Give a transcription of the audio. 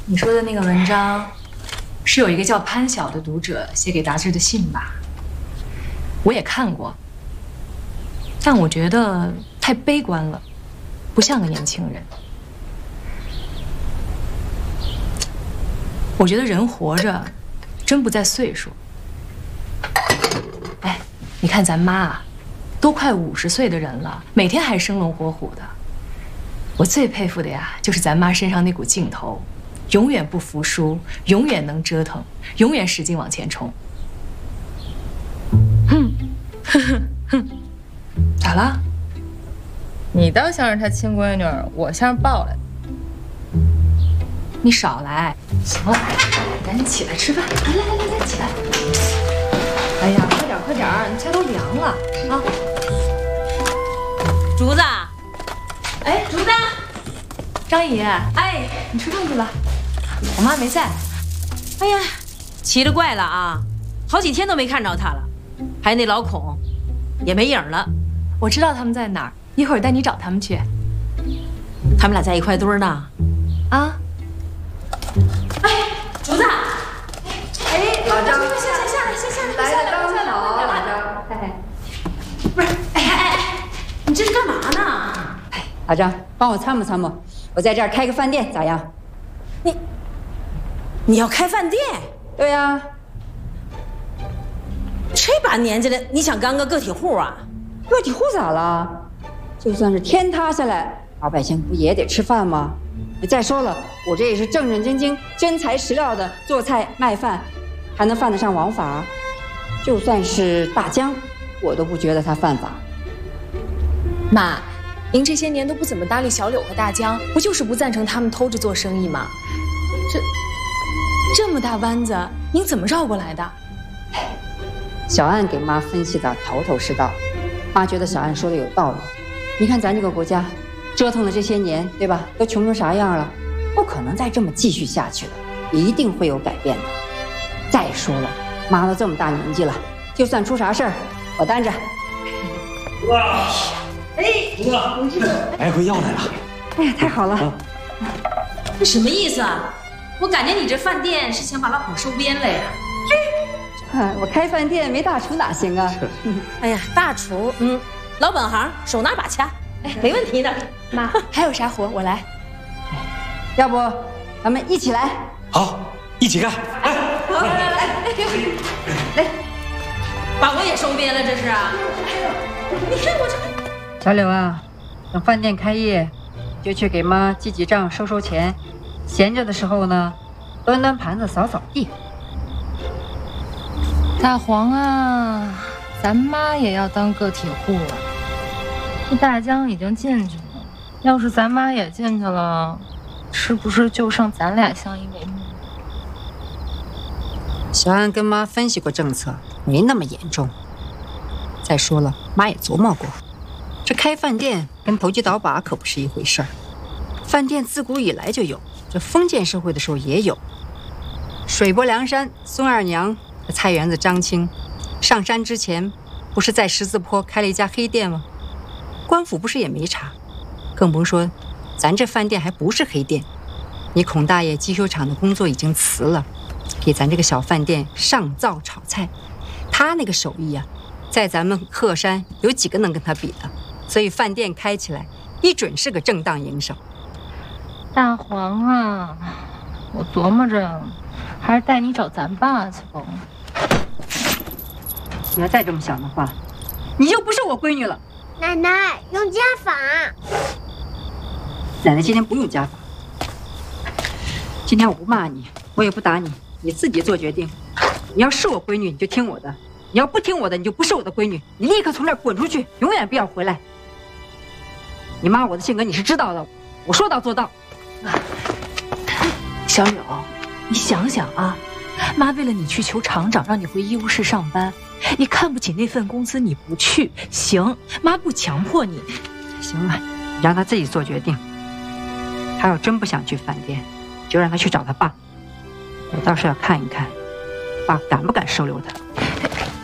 你说的那个文章，是有一个叫潘晓的读者写给杂志的信吧？我也看过，但我觉得太悲观了，不像个年轻人。我觉得人活着，真不在岁数。哎，你看咱妈啊，都快50岁的人了，每天还生龙活虎的。我最佩服的呀，就是咱妈身上那股劲头，永远不服输，永远能折腾，永远使劲往前冲。咋了？ 你倒像是他亲闺女，我像是抱来的。 你少来！行了，赶紧起来吃饭。来，起来！哎呀，快点儿，你菜都凉了啊！ 竹子， 哎，竹子，张姨，哎，你吃饭去了？我妈没在。 哎呀，奇了怪了啊，好几天都没看着他了，还有那老孔，也没影了。 我知道他们在哪儿，一会儿带你找他们去。 他们俩在一块堆儿呢。 啊？ 哎，竹子， 哎，老张， 下来， 来的刚好，老张， 不是，哎，你这是干嘛呢？ 哎，老张，帮我参谋参谋，我在这儿开个饭店咋样？ 你要开饭店？ 对呀， 这把年纪了，你想干个个体户啊？ 个体户咋了？就算是天塌下来，老百姓不也得吃饭吗？再说了，我这也是正正经经、真材实料的做菜卖饭，还能犯得上王法？就算是大江，我都不觉得他犯法。 妈，您这些年都不怎么搭理小柳和大江，不就是不赞成他们偷着做生意吗？这么大弯子，您怎么绕过来的？ 小安给妈分析的头头是道，妈觉得小安说的有道理。你看咱这个国家，折腾了这些年，对吧？都穷成啥样了，不可能再这么继续下去了，一定会有改变的。再说了，妈都这么大年纪了，就算出啥事儿，我担着。 哇！哎，来回药来了。 哎呀，太好了！ 这什么意思啊？我感觉你这饭店是想把老孔收编来呀？ 我开饭店没大厨哪行啊？ 哎呀，大厨，老本行，手拿把掐，哎，没问题的。 妈，还有啥活我来。 要不咱们一起来？ 好，一起干！ 来， 把我也收编了，这是啊？你看我这。 小柳啊，等饭店开业，就去给妈记记账、收收钱。闲着的时候呢，端端盘子、扫扫地。 大黄啊，咱妈也要当个体户了。这大江已经进去了，要是咱妈也进去了，是不是就剩咱俩相依为命？ 小安跟妈分析过政策，没那么严重。再说了，妈也琢磨过，这开饭店跟投机倒把可不是一回事儿。饭店自古以来就有，这封建社会的时候也有。水泊梁山，孙二娘和菜园子张青上山之前，不是在十字坡开了一家黑店吗？官府不是也没查，更甭说咱这饭店还不是黑店。你孔大爷机修厂的工作已经辞了，给咱这个小饭店上灶炒菜，他那个手艺啊，在咱们鹤山有几个能跟他比的？所以饭店开起来一准是个正当营生。 大黄啊，我琢磨着还是带你找咱爸去吧。 你要再这么想的话，你就不是我闺女了。 奶奶用家法。 奶奶今天不用家法。今天我不骂你，我也不打你，你自己做决定。你要是我闺女，你就听我的；你要不听我的，你就不是我的闺女。你立刻从这儿滚出去，永远不要回来。你妈我的性格你是知道的，我说到做到。 小柳，你想想啊，妈为了你去求厂长，让你回医务室上班，你看不起那份工资，你不去，行，妈不强迫你。 行了，你让他自己做决定。他要真不想去饭店，就让他去找他爸。我倒是要看一看，爸敢不敢收留他。